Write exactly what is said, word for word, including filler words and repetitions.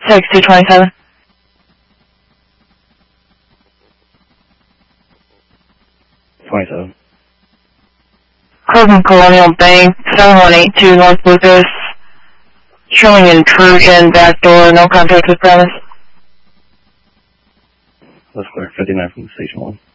six two twenty-seven. twenty-seven. Cleveland Colonial Bank, seven one eight two North Lucas. Showing intrusion, back door, no contact with premise. That's clear. fifty-nine from station one.